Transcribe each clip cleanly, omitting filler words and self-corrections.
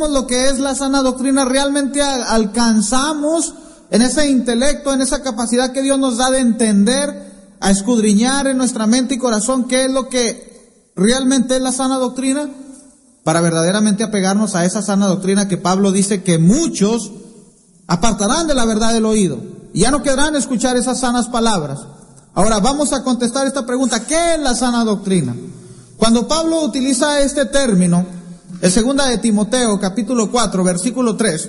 entendemos lo que es la sana doctrina, realmente alcanzamos en ese intelecto, en esa capacidad que Dios nos da de entender, a escudriñar en nuestra mente y corazón qué es lo que realmente es la sana doctrina, para verdaderamente apegarnos a esa sana doctrina que Pablo dice que muchos apartarán de la verdad del oído y ya no querrán escuchar esas sanas palabras. Ahora vamos a contestar esta pregunta: ¿qué es la sana doctrina? Cuando Pablo utiliza este término, en 2 de Timoteo, capítulo 4, versículo 3,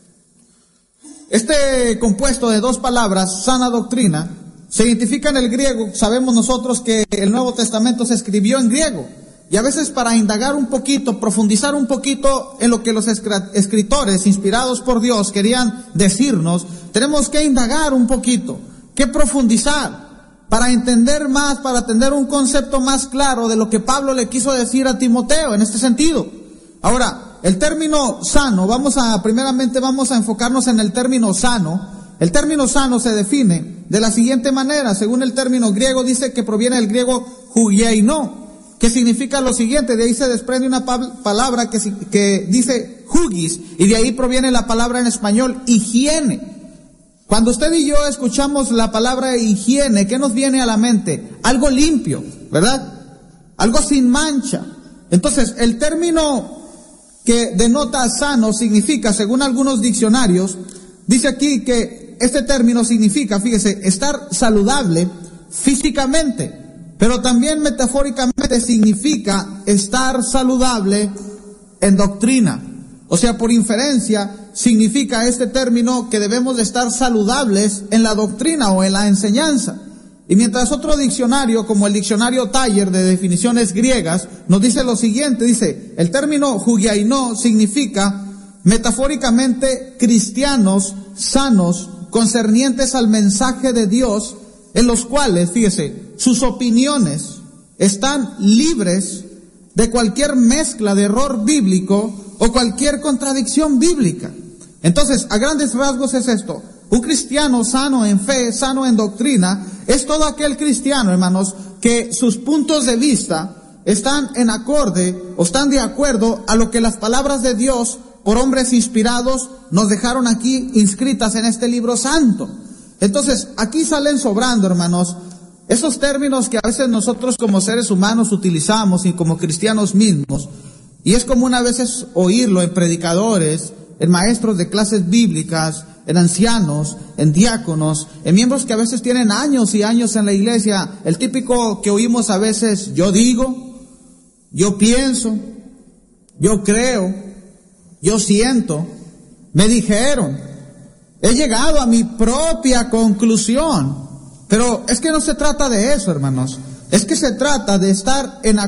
este compuesto de dos palabras, sana doctrina, se identifica en el griego. Sabemos nosotros que el Nuevo Testamento se escribió en griego, y a veces para indagar un poquito, profundizar un poquito en lo que los escritores inspirados por Dios querían decirnos, tenemos que indagar un poquito, que profundizar, para entender más, para tener un concepto más claro de lo que Pablo le quiso decir a Timoteo en este sentido. Ahora, el término sano, primeramente vamos a enfocarnos en el término sano. El término sano se define de la siguiente manera: según el término griego, dice que proviene del griego hugiaino, que significa lo siguiente. De ahí se desprende una palabra que dice hugis, y de ahí proviene la palabra en español higiene. Cuando usted y yo escuchamos la palabra higiene, ¿qué nos viene a la mente? Algo limpio, ¿verdad? Algo sin mancha. Entonces, el término que denota sano significa, según algunos diccionarios, dice aquí que este término significa, fíjese, estar saludable físicamente, pero también metafóricamente significa estar saludable en doctrina. O sea, por inferencia, significa este término que debemos de estar saludables en la doctrina o en la enseñanza. Y mientras otro diccionario, como el diccionario Taller de definiciones griegas, nos dice lo siguiente, dice, el término hugiaino significa metafóricamente cristianos sanos, concernientes al mensaje de Dios, en los cuales, fíjese, sus opiniones están libres de cualquier mezcla de error bíblico o cualquier contradicción bíblica. Entonces, a grandes rasgos es esto: un cristiano sano en fe, sano en doctrina, es todo aquel cristiano, hermanos, que sus puntos de vista están en acorde o están de acuerdo a lo que las palabras de Dios, por hombres inspirados, nos dejaron aquí inscritas en este libro santo. Entonces, aquí salen sobrando, hermanos, esos términos que a veces nosotros como seres humanos utilizamos y como cristianos mismos, y es común a veces oírlo en predicadores, en maestros de clases bíblicas, en ancianos, en diáconos, en miembros que a veces tienen años y años en la iglesia. El típico que oímos a veces: yo digo, yo pienso, yo creo, yo siento, me dijeron, he llegado a mi propia conclusión. Pero es que no se trata de eso, hermanos. Es que se trata de estar en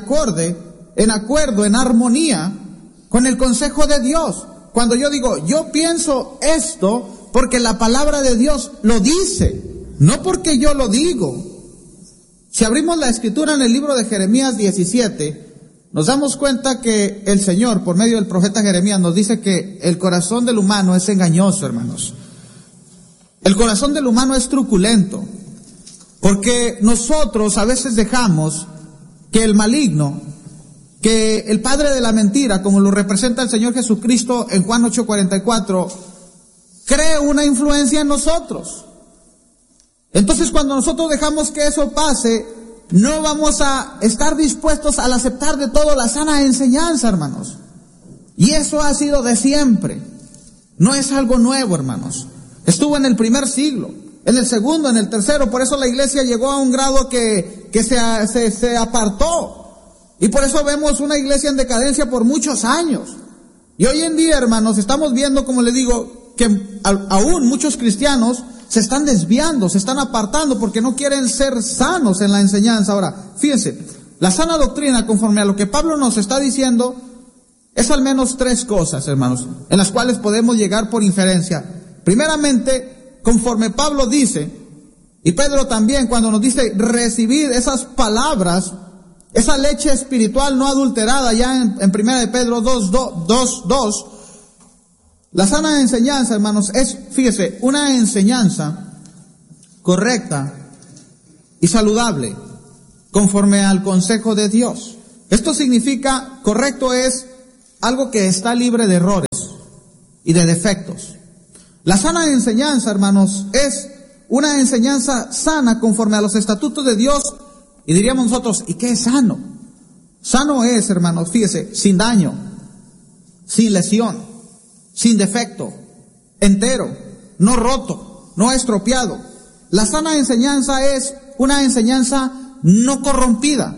acuerdo, en armonía con el consejo de Dios. Cuando yo digo, yo pienso esto porque la palabra de Dios lo dice, no porque yo lo digo. Si abrimos la escritura en el libro de Jeremías 17, nos damos cuenta que el Señor, por medio del profeta Jeremías, nos dice que el corazón del humano es engañoso, hermanos. El corazón del humano es truculento, porque nosotros a veces dejamos que el maligno, que el padre de la mentira, como lo representa el Señor Jesucristo en Juan 8:44, cree una influencia en nosotros. Entonces, cuando nosotros dejamos que eso pase, no vamos a estar dispuestos al aceptar de todo la sana enseñanza, hermanos. Y eso ha sido de siempre. No es algo nuevo, hermanos. Estuvo en el primer siglo, en el segundo, en el tercero. Por eso la iglesia llegó a un grado que se apartó. Y por eso vemos una iglesia en decadencia por muchos años. Y hoy en día, hermanos, estamos viendo, como les digo, que aún muchos cristianos se están desviando, se están apartando porque no quieren ser sanos en la enseñanza. Ahora, fíjense, la sana doctrina, conforme a lo que Pablo nos está diciendo, es al menos tres cosas, hermanos, en las cuales podemos llegar por inferencia. Primeramente, conforme Pablo dice, y Pedro también, cuando nos dice recibir esas palabras, esa leche espiritual no adulterada, ya en 1 de Pedro 2:2, la sana enseñanza, hermanos, es, fíjese, una enseñanza correcta y saludable, conforme al consejo de Dios. Esto significa, correcto es algo que está libre de errores y de defectos. La sana enseñanza, hermanos, es una enseñanza sana conforme a los estatutos de Dios. Y diríamos nosotros, ¿y qué es sano? Sano es, hermanos, fíjese, sin daño, sin lesión, sin defecto, entero, no roto, no estropeado. La sana enseñanza es una enseñanza no corrompida,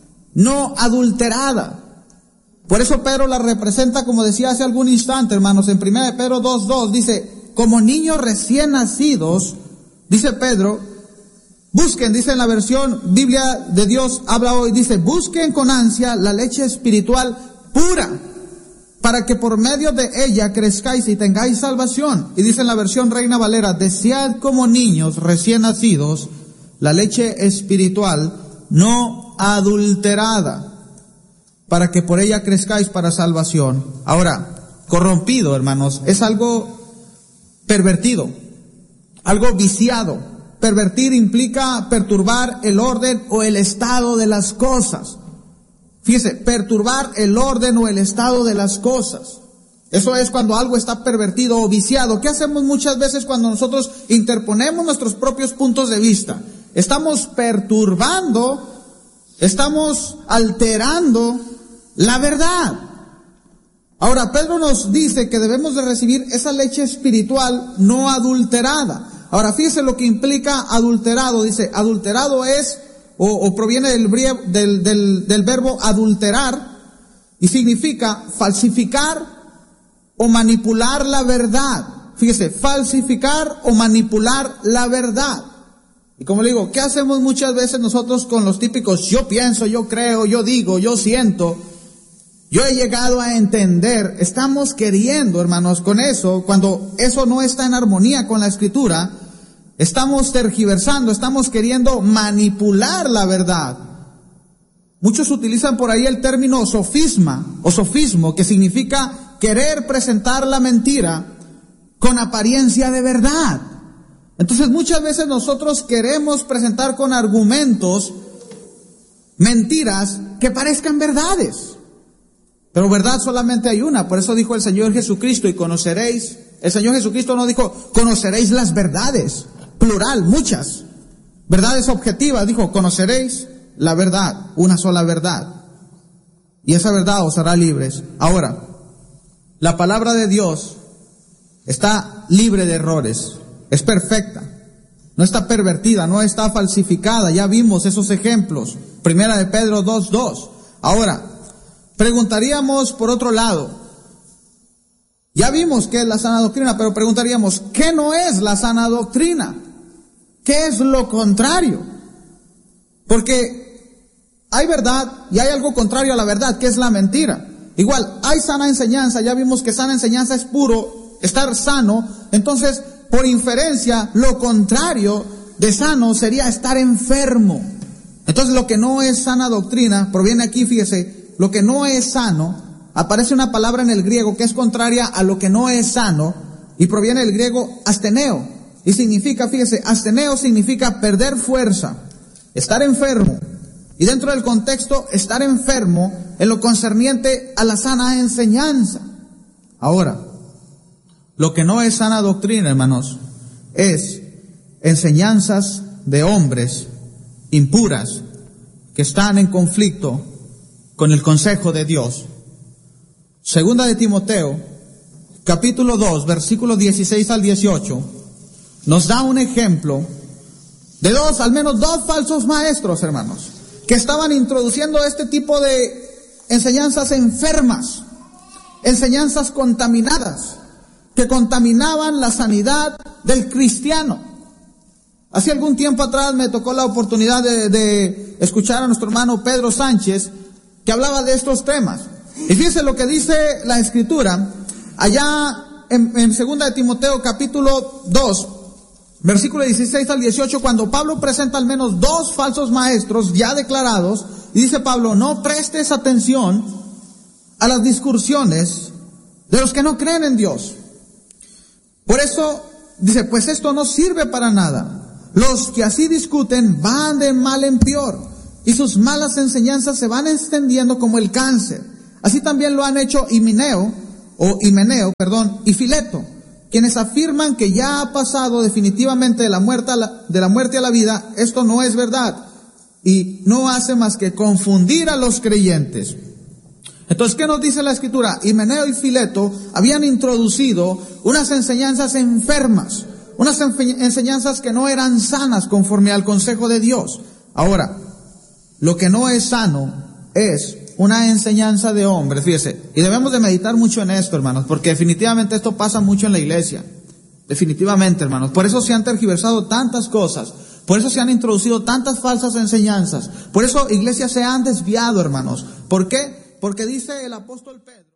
no adulterada. Por eso Pedro la representa, como decía hace algún instante, hermanos, en 1 Pedro 2:2, dice, como niños recién nacidos, dice Pedro, busquen, dice en la versión Biblia de Dios habla hoy, dice, busquen con ansia la leche espiritual pura, para que por medio de ella crezcáis y tengáis salvación. Y dice en la versión Reina Valera, desead como niños recién nacidos la leche espiritual no adulterada, para que por ella crezcáis para salvación. Ahora, corrompido, hermanos, es algo pervertido, algo viciado. Pervertir implica perturbar el orden o el estado de las cosas. Fíjese, perturbar el orden o el estado de las cosas. Eso es cuando algo está pervertido o viciado. ¿Qué hacemos muchas veces cuando nosotros interponemos nuestros propios puntos de vista? Estamos perturbando, estamos alterando la verdad. Ahora, Pedro nos dice que debemos de recibir esa leche espiritual no adulterada. Ahora, fíjese lo que implica adulterado. Dice, adulterado es, o proviene del verbo adulterar, y significa falsificar o manipular la verdad. Fíjese, falsificar o manipular la verdad. Y como le digo, ¿qué hacemos muchas veces nosotros con los típicos yo pienso, yo creo, yo digo, yo siento, yo he llegado a entender? Estamos queriendo, hermanos, con eso, cuando eso no está en armonía con la Escritura, estamos tergiversando, estamos queriendo manipular la verdad. Muchos utilizan por ahí el término sofisma o sofismo, que significa querer presentar la mentira con apariencia de verdad. Entonces muchas veces nosotros queremos presentar con argumentos mentiras que parezcan verdades. Pero verdad solamente hay una. Por eso dijo el Señor Jesucristo, y conoceréis. El Señor Jesucristo no dijo, conoceréis las verdades. Plural, muchas. Verdades objetivas. Dijo, conoceréis la verdad. Una sola verdad. Y esa verdad os hará libres. Ahora, la palabra de Dios está libre de errores. Es perfecta. No está pervertida, no está falsificada. Ya vimos esos ejemplos. 1 Pedro 2:2. Ahora, preguntaríamos por otro lado, ya vimos qué es la sana doctrina, pero preguntaríamos, ¿qué no es la sana doctrina? ¿Qué es lo contrario? Porque hay verdad y hay algo contrario a la verdad, que es la mentira. Igual, hay sana enseñanza, ya vimos que sana enseñanza es puro, estar sano. Entonces, por inferencia, lo contrario de sano sería estar enfermo. Entonces, lo que no es sana doctrina, proviene aquí, fíjese, lo que no es sano, aparece una palabra en el griego que es contraria a lo que no es sano, y proviene del griego asteneo, y significa, fíjese, asteneo significa perder fuerza, estar enfermo, y dentro del contexto, estar enfermo en lo concerniente a la sana enseñanza. Ahora, lo que no es sana doctrina, hermanos, es enseñanzas de hombres impuras que están en conflicto con el consejo de Dios. Segunda de Timoteo, capítulo 2, versículos 16 al 18, nos da un ejemplo de al menos dos falsos maestros, hermanos, que estaban introduciendo este tipo de enseñanzas enfermas, enseñanzas contaminadas, que contaminaban la sanidad del cristiano. Hace algún tiempo atrás me tocó la oportunidad de escuchar a nuestro hermano Pedro Sánchez, que hablaba de estos temas. Y fíjense lo que dice la Escritura, allá en 2 de Timoteo capítulo 2, versículo 16 al 18, cuando Pablo presenta al menos dos falsos maestros ya declarados, y dice Pablo, no prestes atención a las discusiones de los que no creen en Dios. Por eso, dice, pues esto no sirve para nada. Los que así discuten van de mal en peor, y sus malas enseñanzas se van extendiendo como el cáncer, Así también lo han hecho Himeneo y Fileto, quienes afirman que ya ha pasado definitivamente de la muerte a la vida. Esto no es verdad y no hace más que confundir a los creyentes. Entonces, ¿qué nos dice la Escritura? Himeneo y Fileto habían introducido unas enseñanzas enfermas, unas enseñanzas que no eran sanas conforme al consejo de Dios. Ahora, lo que no es sano es una enseñanza de hombres, fíjese, y debemos de meditar mucho en esto, hermanos, porque definitivamente esto pasa mucho en la iglesia. Definitivamente, hermanos. Por eso se han tergiversado tantas cosas, por eso se han introducido tantas falsas enseñanzas, por eso iglesias se han desviado, hermanos. ¿Por qué? Porque dice el apóstol Pedro.